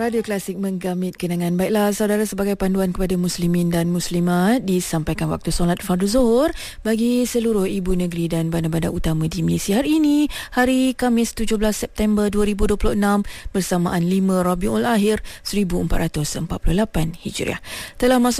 Radio Klasik menggamit kenangan. Baiklah saudara, sebagai panduan kepada muslimin dan muslimat, disampaikan waktu solat fardu zuhur bagi seluruh ibu negeri dan bandar-bandar utama di Malaysia hari ini, hari Khamis 17 September 2026 bersamaan 5 Rabiul Akhir 1448 Hijriah. Telah masuk